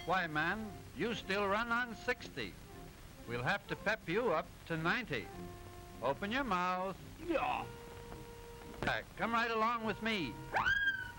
Why, man, you still run on 60. We'll have to pep you up to 90. Open your mouth. Yeah. Come right along with me.